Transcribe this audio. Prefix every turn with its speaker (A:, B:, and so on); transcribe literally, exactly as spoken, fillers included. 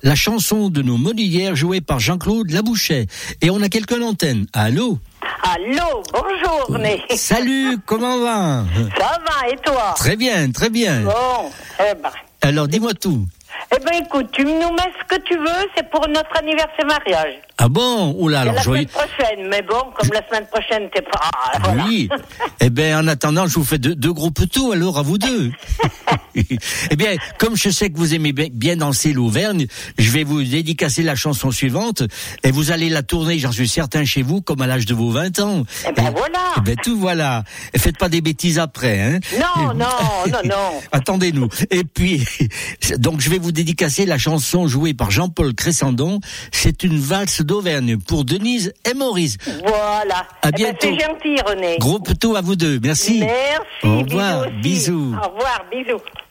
A: la chanson de nos modulaires jouée par Jean-Claude Labouchet. Et on a quelqu'un à l'antenne. Allô?
B: Allô, bonjour René.
A: Salut, comment va?
B: Ça va, et toi?
A: Très bien, très bien.
B: Bon, eh ben.
A: Alors, dis-moi tout.
B: Eh ben écoute, tu nous mets ce que tu veux, c'est pour notre anniversaire mariage.
A: Ah bon? Oula, alors
B: la
A: je
B: semaine prochaine, mais bon, comme la semaine prochaine, t'es pas... Ah, voilà.
A: Oui. Eh bien, en attendant, je vous fais deux, deux gros petous, alors, à vous deux. Eh bien, comme je sais que vous aimez bien danser l'Auvergne, je vais vous dédicacer la chanson suivante, et vous allez la tourner, j'en suis certain, chez vous, comme à l'âge de vos vingt ans.
B: Eh ben et, voilà.
A: Eh ben tout voilà. Et faites pas des bêtises après, hein.
B: Non, non, non, non.
A: Attendez-nous. Et puis, donc, je vais vous dédicacer la chanson jouée par Jean-Paul Cressandon. C'est une valse d'Auvergne pour Denise et Maurice.
B: Voilà.
A: À
B: eh
A: bientôt.
B: Ben, c'est gentil, René.
A: Gros petou à vous deux. Merci.
B: Merci.
A: Au revoir.
B: Bisous.
A: Bisous.
B: Au revoir. Bisous.